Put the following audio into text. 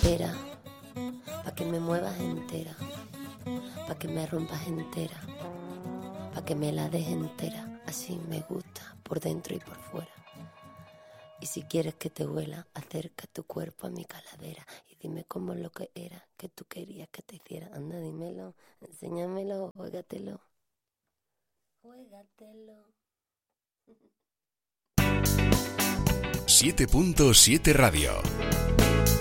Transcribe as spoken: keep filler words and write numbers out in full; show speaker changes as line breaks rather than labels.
entera, pa' que me muevas entera, pa' que me rompas entera, pa' que me la des entera. Así me gusta, por dentro y por fuera. Y si quieres que te huela, acerca tu cuerpo a mi calavera y dime cómo lo que era que tú querías que te hiciera. Anda, dímelo, enséñamelo, juégatelo. Juégatelo.
siete punto siete Radio.